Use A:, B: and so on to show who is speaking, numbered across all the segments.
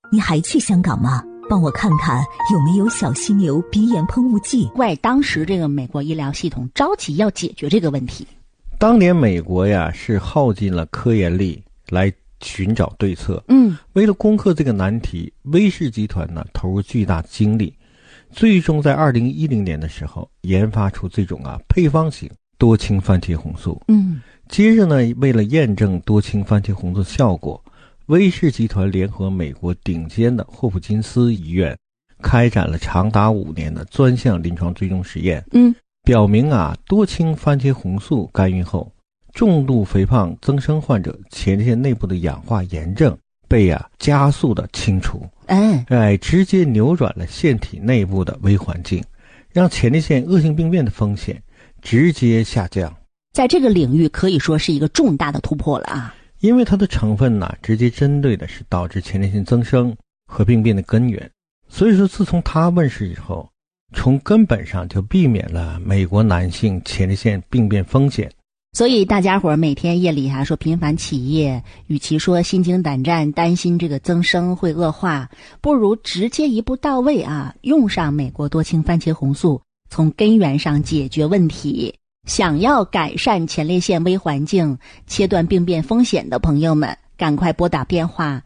A: 你还去香港吗？帮我看看有没有小犀牛鼻炎喷雾剂。
B: 怪当时这个美国医疗系统着急要解决这个问题。
C: 当年美国呀是耗尽了科研力来寻找对策。为了攻克这个难题，威氏集团呢投入巨大精力，最终在2010年的时候研发出这种配方型多氢番茄红素。接着呢，为了验证多氢番茄红素效果，威氏集团联合美国顶尖的霍普金斯医院开展了长达5年的专项临床追踪实验。表明多氢番茄红素干预后，重度肥胖增生患者前列腺内部的氧化炎症被加速的清除，直接扭转了腺体内部的微环境，让前列腺恶性病变的风险直接下降。
B: 在这个领域可以说是一个重大的突破了啊！
C: 因为它的成分直接针对的是导致前列腺增生和病变的根源，所以说自从它问世以后，从根本上就避免了美国男性前列腺病变风险。
B: 所以大家伙每天夜里说频繁起夜，与其说心惊胆战担心这个增生会恶化，不如直接一步到位用上美国多氢番茄红素，从根源上解决问题。想要改善前列腺微环境，切断病变风险的朋友们，赶快拨打电话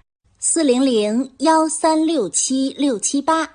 D: 400-1367-678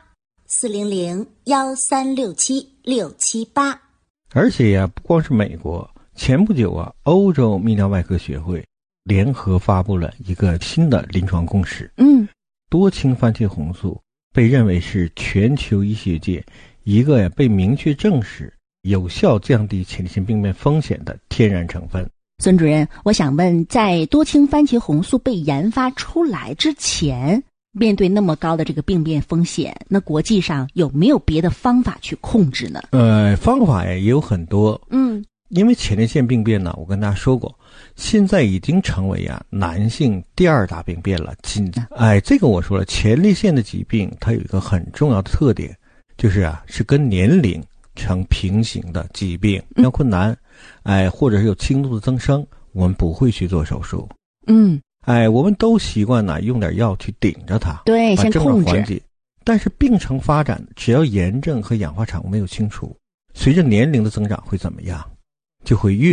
D: 400-1367-678。
C: 而且不光是美国，前不久欧洲泌尿外科学会联合发布了一个新的临床共识。多氢番茄红素被认为是全球医学界一个被明确证实有效降低前列腺病变风险的天然成分。
B: 孙主任，我想问，在多氢番茄红素被研发出来之前，面对那么高的这个病变风险，那国际上有没有别的方法去控制呢？
C: 方法也有很多。因为前列腺病变呢，我跟大家说过，现在已经成为男性第2大病变了。这个我说了，前列腺的疾病它有一个很重要的特点，就是是跟年龄成平行的疾病，比较困难，或者是有轻度的增生，我们不会去做手术。我们都习惯用点药去顶着它，
B: 对，
C: 把症状缓
B: 解。
C: 但是病程发展，只要炎症和氧化产物没有清除，随着年龄的增长会怎么样？就会越